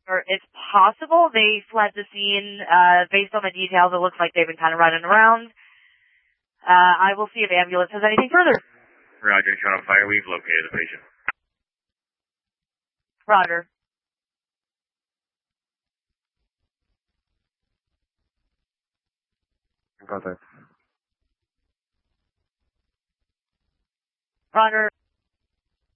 or it's possible they fled the scene. Based on the details, it looks like they've been kind of running around. I will see if ambulance has anything further. Roger, shot on fire. We've located the patient. Roger. Contact. Roger.